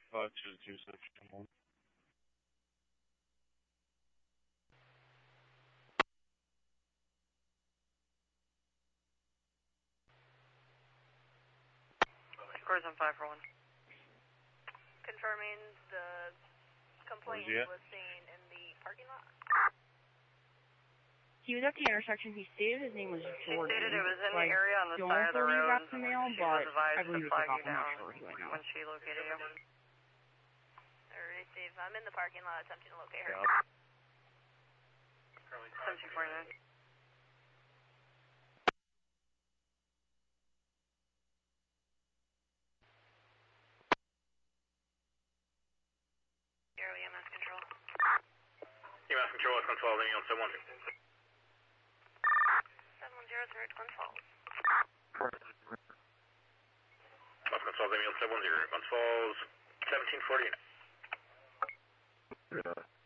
522 section 1. Scores on 5 for 1. Confirming the complaint was seen in the parking lot. He was at the intersection. He stated his name was Jordan. She stated it was in the area on the side of the road. Got the mail, she was advised to flag you down down when she located you. Receive. I'm in the parking lot attempting to locate her. 1749. EMS control. EMS control, it's 112, any on 710. 710, Twin Falls. 112, any on 710, Twin Falls, 1749.